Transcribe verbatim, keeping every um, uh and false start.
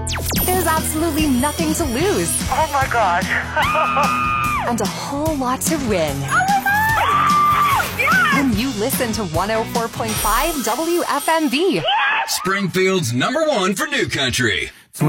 There's absolutely nothing to lose. Oh my gosh. And a whole lot to win. Oh my god! Yes! When you listen to one oh four point five W F M V. Springfield's number one for new country.